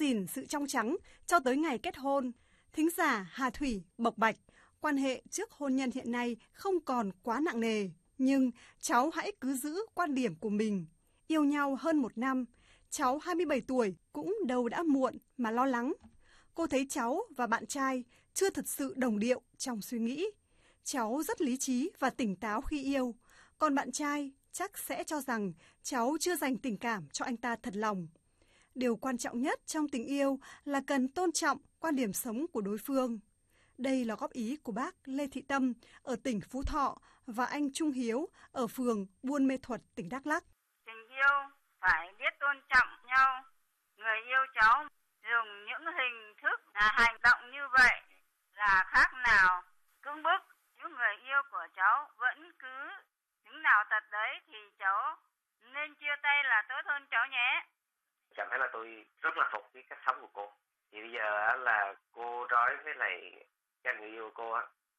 gìn sự trong trắng cho tới ngày kết hôn. Thính giả Hà Thủy bộc bạch, quan hệ trước hôn nhân hiện nay không còn quá nặng nề, nhưng cháu hãy cứ giữ quan điểm của mình. Yêu nhau hơn 1 năm, cháu 27 tuổi cũng đâu đã muộn mà lo lắng. Cô thấy cháu và bạn trai chưa thật sự đồng điệu trong suy nghĩ. Cháu rất lý trí và tỉnh táo khi yêu, còn bạn trai chắc sẽ cho rằng cháu chưa dành tình cảm cho anh ta thật lòng. Điều quan trọng nhất trong tình yêu là cần tôn trọng quan điểm sống của đối phương. Đây là góp ý của bác Lê Thị Tâm ở tỉnh Phú Thọ và anh Trung Hiếu ở phường Buôn Mê Thuột, tỉnh Đắk Lắk. Tình yêu phải biết tôn trọng nhau. Người yêu cháu dùng những hình thức hành động như vậy là khác nào cưỡng bức. Nếu người yêu của cháu vẫn cứ những nào tật đấy thì cháu nên chia tay là tốt hơn cháu nhé. Cảm thấy là tôi rất là phục cái cách sống của cô. Thì bây giờ là cô nói với lại cái người yêu cô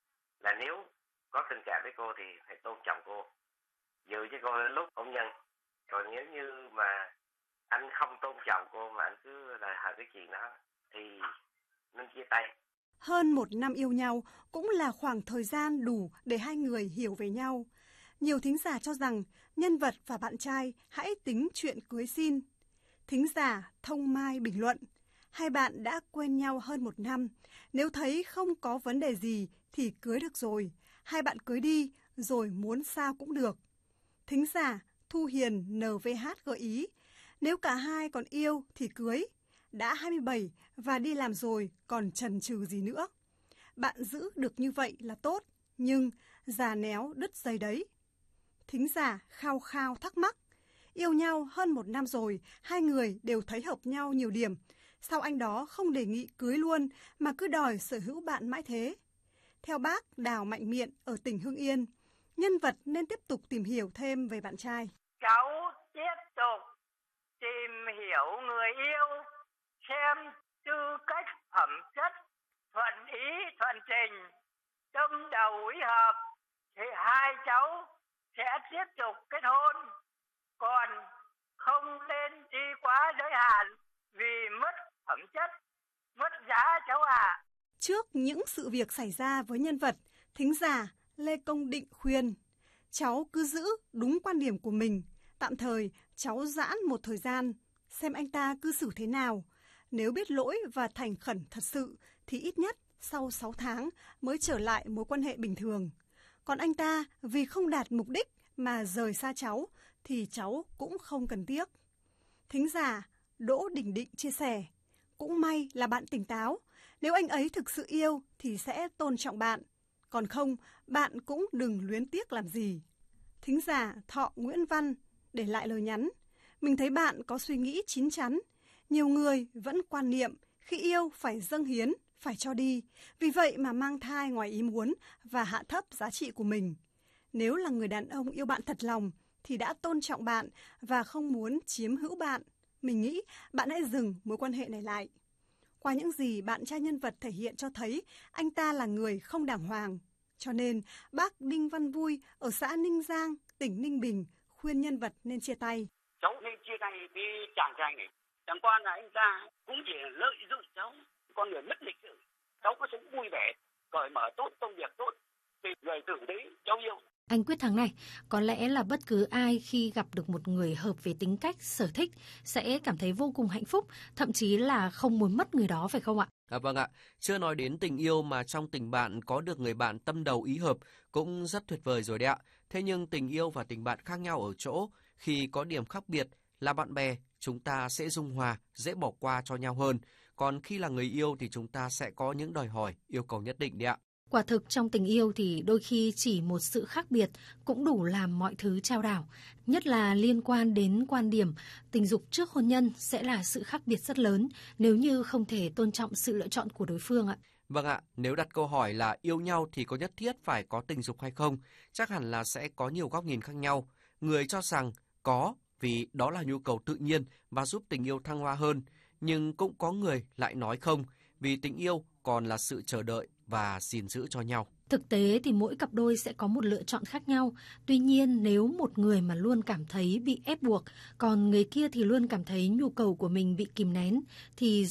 là nếu có tình cảm với cô thì phải tôn trọng cô, giữ cho cô đến lúc hôn nhân. Còn nếu như mà anh không tôn trọng cô mà anh cứ là hở cái chuyện đó thì nên chia tay. Hơn 1 năm yêu nhau cũng là khoảng thời gian đủ để hai người hiểu về nhau. Nhiều thính giả cho rằng nhân vật và bạn trai hãy tính chuyện cưới xin. Thính giả Thông Mai bình luận, hai bạn đã quen nhau hơn 1 năm, nếu thấy không có vấn đề gì thì cưới được rồi, hai bạn cưới đi rồi muốn sao cũng được. Thính giả Thu Hiền NVH gợi ý, nếu cả hai còn yêu thì cưới, đã 27 và đi làm rồi còn chần chừ gì nữa. Bạn giữ được như vậy là tốt, nhưng già néo đứt dây đấy. Thính giả Khao Khao thắc mắc, yêu nhau hơn 1 năm rồi, hai người đều thấy hợp nhau nhiều điểm. Sao anh đó không đề nghị cưới luôn mà cứ đòi sở hữu bạn mãi thế? Theo bác Đào Mạnh Miện ở tỉnh Hưng Yên, nhân vật nên tiếp tục tìm hiểu thêm về bạn trai. Cháu tiếp tục tìm hiểu người yêu, xem tư cách phẩm chất, thuận ý thuận tình, tâm đầu ý hợp, thì hai cháu sẽ tiếp tục kết hôn. Còn không nên đi quá giới hạn vì mất phẩm chất, mất giá cháu ạ. Trước những sự việc xảy ra với nhân vật, thính giả Lê Công Định khuyên, cháu cứ giữ đúng quan điểm của mình, tạm thời cháu giãn một thời gian, xem anh ta cư xử thế nào. Nếu biết lỗi và thành khẩn thật sự thì ít nhất sau 6 tháng mới trở lại mối quan hệ bình thường. Còn anh ta vì không đạt mục đích mà rời xa cháu thì cháu cũng không cần tiếc. Thính giả Đỗ Đình Định chia sẻ, cũng may là bạn tỉnh táo, nếu anh ấy thực sự yêu thì sẽ tôn trọng bạn, còn không bạn cũng đừng luyến tiếc làm gì. Thính giả Thọ Nguyễn Văn để lại lời nhắn, mình thấy bạn có suy nghĩ chín chắn, nhiều người vẫn quan niệm khi yêu phải dâng hiến, phải cho đi, vì vậy mà mang thai ngoài ý muốn và hạ thấp giá trị của mình. Nếu là người đàn ông yêu bạn thật lòng thì đã tôn trọng bạn và không muốn chiếm hữu bạn. Mình nghĩ bạn hãy dừng mối quan hệ này lại. Qua những gì bạn trai nhân vật thể hiện cho thấy anh ta là người không đàng hoàng. Cho nên bác Đinh Văn Vui ở xã Ninh Giang, tỉnh Ninh Bình khuyên nhân vật nên chia tay. Cháu nên chia tay với chàng trai này. Chẳng qua là anh ta cũng chỉ lợi dụng cháu, con người mất lịch sự. Cháu có sống vui vẻ, cởi mở tốt, công việc tốt, thì người tử đấy cháu yêu. Anh Quyết Thắng này, có lẽ là bất cứ ai khi gặp được một người hợp về tính cách, sở thích sẽ cảm thấy vô cùng hạnh phúc, thậm chí là không muốn mất người đó, phải không ạ? Vâng ạ, chưa nói đến tình yêu mà trong tình bạn có được người bạn tâm đầu ý hợp cũng rất tuyệt vời rồi đấy ạ. Thế nhưng tình yêu và tình bạn khác nhau ở chỗ, khi có điểm khác biệt là bạn bè, chúng ta sẽ dung hòa, dễ bỏ qua cho nhau hơn. Còn khi là người yêu thì chúng ta sẽ có những đòi hỏi, yêu cầu nhất định đấy ạ. Quả thực trong tình yêu thì đôi khi chỉ một sự khác biệt cũng đủ làm mọi thứ chao đảo. Nhất là liên quan đến quan điểm tình dục trước hôn nhân sẽ là sự khác biệt rất lớn nếu như không thể tôn trọng sự lựa chọn của đối phương ạ. Vâng ạ, nếu đặt câu hỏi là yêu nhau thì có nhất thiết phải có tình dục hay không, chắc hẳn là sẽ có nhiều góc nhìn khác nhau. Người cho rằng có vì đó là nhu cầu tự nhiên và giúp tình yêu thăng hoa hơn. Nhưng cũng có người lại nói không, vì tình yêu còn là sự chờ đợi và gìn giữ cho nhau. Thực tế thì mỗi cặp đôi sẽ có một lựa chọn khác nhau. Tuy nhiên nếu một người mà luôn cảm thấy bị ép buộc, còn người kia thì luôn cảm thấy nhu cầu của mình bị kìm nén, thì